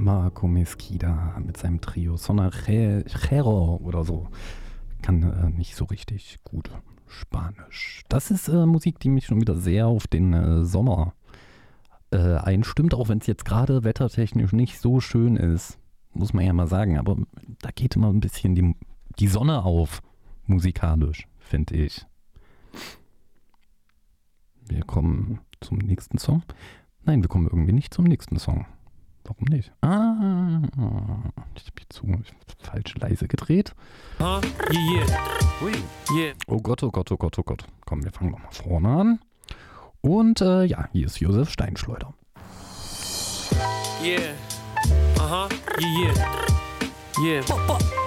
Marco Mesquida mit seinem Trio Sonajero oder so. Kann nicht so richtig gut Spanisch. Das ist Musik, die mich schon wieder sehr auf den Sommer einstimmt, auch wenn es jetzt gerade wettertechnisch nicht so schön ist, muss man ja mal sagen. Aber da geht immer ein bisschen die Sonne auf, musikalisch, finde ich. Wir kommen zum nächsten Song. Nein, wir kommen irgendwie nicht zum nächsten Song. Warum nicht? Ich habe falsch leise gedreht. Oh Gott, oh Gott, oh Gott, oh Gott. Komm, wir fangen nochmal vorne an. Und ja, hier ist Josef Steinschleuder. Yeah. Yeah. Yeah.